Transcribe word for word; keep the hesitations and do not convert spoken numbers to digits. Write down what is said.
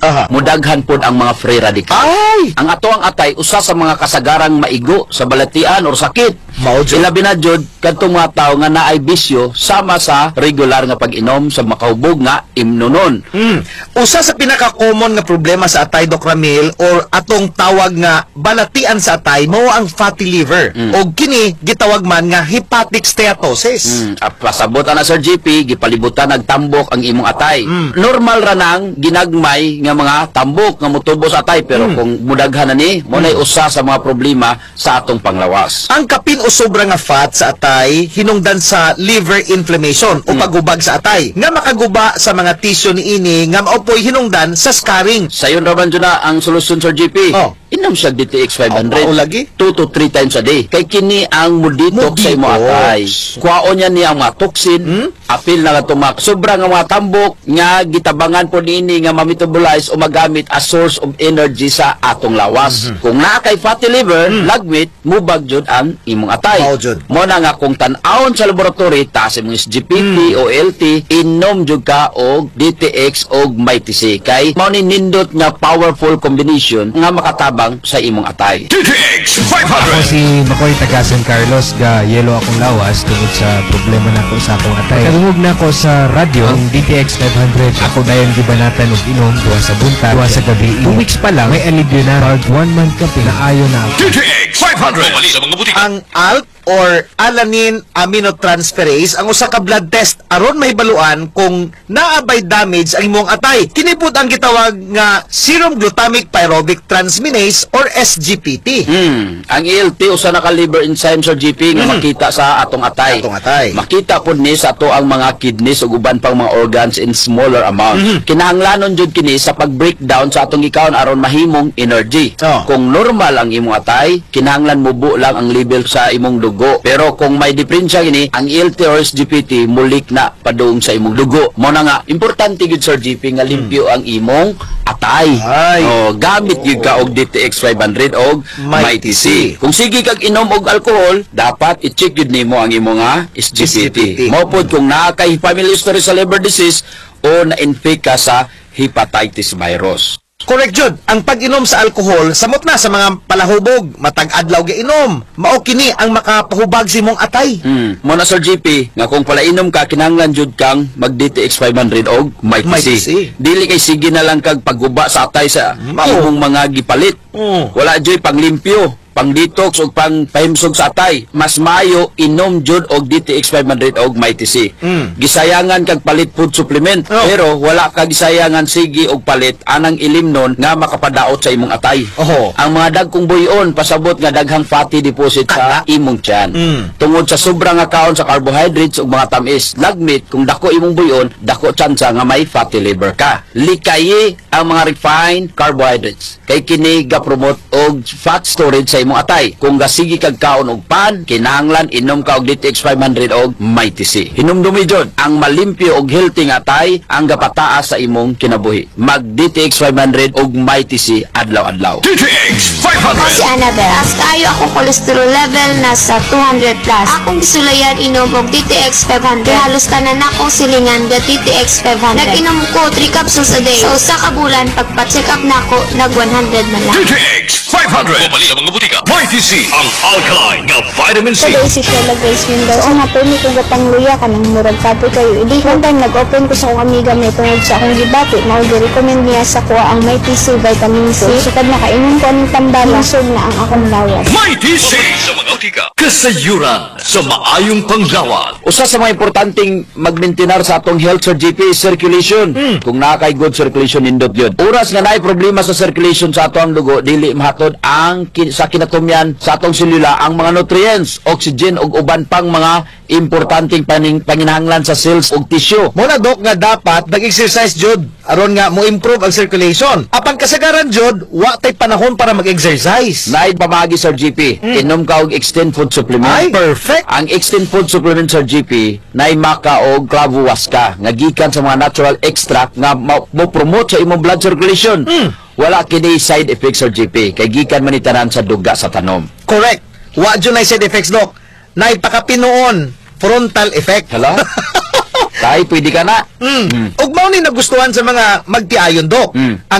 Aha. mudaghan pod ang mga free radical. Ay! Ang ato ang atay usa sa mga kasagarang maigo sa balatian or sakit. Mao jud. Ilabi na jud kadtong mga tawo nga naay bisyo sama sa regular nga pag-inom sa makahubog nga imnonon. Mm. Usa sa pinaka-common nga problema sa atay, Doc Ramil, or atong tawag nga balatian sa atay, mao ang fatty liver. Mm. O kini gitawag man nga hepatic steatosis. Mm, ah, pasabot na Sir G P, gipalibutan nagtambok ang imong atay. Mm. Normal ra nang ginagmay nga mga tambok nga motubo sa atay pero Mm. kung mudaghan na ni, mo nay usa sa mga problema sa atong panglawas. Ang kapin o sobra nga fat sa atay hinungdan sa liver inflammation o pagubag sa atay nga makaguba sa mga tissue niini nga maopoy hinungdan sa scarring. Sayon ra man jud na ang solusyon Sir G P. Oh. Inom siya D T X five hundred. Oh, mao lagi? two to three times a day. Kay kini ang muditox sa imong Muditox. atay. Kuhaon niya niya ang mga toxin, Hmm? apil na nga tumak. Sobra nga mga tambok nga gitabangan po niini nga ma-metabolize o magamit as source of energy sa atong lawas. Mhm. Kung naa kay fatty liver, lagmit, mubag jud ang imong atay. Mao jud. Mo na nga kung tan-awon sa laboratory taas imong S G P T o L T, inom jud ka og D T X og Mighty C. Kay mao ni nindot nga powerful combination nga makatabang sa imong atay. D T X five Ako hundred. si Makoy taga San Carlos ga yelo akong lawas tungod sa problema nako sa akong atay. Kalungog na ako sa radyo ang D T X five hundred. Ako dayon gibanatan og inom duha sa buntag, duha sa gabi. Two weeks pa lang may alibyo na. Bag one month ka pinaayo na ako. D T X five hundred. Pumali sa mga butika. Ang A L T or alanine aminotransferase ang usa ka blood test aron mahibaluan kung naabay damage ang imong atay. Kini pud ang gitawag nga serum glutamic pyruvic transminase or S G P T. Hmm, ang A L T usa na ka liver enzyme Sir G P nga Mm. makita sa atong atay. Atong atay. Makita pud ni sa ato ang mga kidneys ug uban pang mga organs in smaller amount. Mhm. Kinahanglanon jud kini sa pag-breakdown sa atong gikaon aron mahimong energy. Oh. Kung normal ang imong atay, kinahanglan mubo lang ang level sa imong dugo. Pero kung may diferensya gini, ang A L T or S G P T mulik na padung sa imong dugo. Mo na nga importante gid Sir G P nga limpyo ang imong atay. Ay. Oh, gamit gyud ka og D T X five hundred og Mighty C. Kung sige kag inom og alcohol, dapat i-check gyud nimo ang imong nga S G P T. S G P T. Mo pod kung naa kay family history sa liver disease o na-infect ka sa hepatitis virus. Correct jud. Ang pag-inom sa alcohol samot na sa mga palahubog, matag adlaw ga inom. Mao kini ang makapahubag sa imong atay. Hmm. Mo na Sir G P, nga kung palainom ka, kinahanglan jud kang mag D T X five hundred og Mighty Mighty C. C. Dili kay sige na lang kag pagguba sa atay sa Mao. imong mga gipalit. Mm. Wala jud panglimpyo, pang detox o pang pahimsog sa atay. Mas maayo inom jud og D T X five hundred og Mighty C. Mm. Gisayangan kag palit food supplement, Oh. pero wala ka gisayangan sige og palit anang ilimnon nga makapadaot sa imong atay. Oho. Ang mga dagkong buyon pasabot nga daghang fatty deposit sa imong tiyan. Mm. Tungod sa sobra nga kaon sa carbohydrates ug mga tamis, lagmit kung dako imong buyon, dako tsansa nga may fatty liver ka. Likayi ang mga refined carbohydrates. Kay kini ga-promote og fat storage sa imong atay. Kung gasigi kag kaon og pan, kinahanglan inom ka og D T X five hundred og Mighty C. Hinumdumi jud ang malimpyo og healthy nga atay ang gapataas sa imong kinabuhi. Mag D T X five hundred og Mighty C adlaw-adlaw. D T X five Ako hundred. si Annabel. As kaayo akong cholesterol level nasa two hundred plus. Akong gisulayan inom og D T X five hundred. Halos tanan akong silingan ga D T X five hundred. Nag-inom ko three capsules a day. So sa kabulan pagpa-check up nako nag one hundred na lang. D T X five hundred. Pumali sa mga butika. Mighty C. Ang alkaline nga vitamin C. Sa si Sheila Grace Mendoza. Oo nga, permi kong gatang luya ka ng murag kapoy kayo. Hindi one time nag-open ko sa akong amiga may tungod sa akong gibati. Mao gi-recommend niya sa kuha ang Mighty C vitamin C. Sukad na kainom ko ang tambala. Lusog na ang akong lawas. Mighty C. Sa mga butika. Kasayuran sa maayong panglawan. Usa sa mga importanteng magmaintenar sa atong health Sir G P is circulation. Kung naa kay good circulation indot yun. Oras nga naay problema sa circulation sa atong dugo, dili mahatod ang kin sa kinatumyan sa atong selula ang mga nutrients, oxygen ug uban pang mga importanteng paning panginahanglan sa cells ug tissue. Muna dok nga dapat nag-exercise jud aron nga mo improve ang circulation. Apang kasagaran jud wa tay panahon para mag-exercise. Naay pamagi Sir G P, inom ka og extend food supplement. Ay, perfect. Ang extend food supplement Sir G P naay maka og clavuasca nga gikan sa mga natural extract nga mo, mo promote sa imong blood circulation. Wala kini side effects Sir G P kay gikan man itanan sa duga sa tanom. Correct. Wa jud nay side effects dok. Nay pakapinoon frontal effect. Hala? Tay pwede ka na. Mm. Ug mao ni nagustuhan sa mga magtiayon dok. Mm. Ang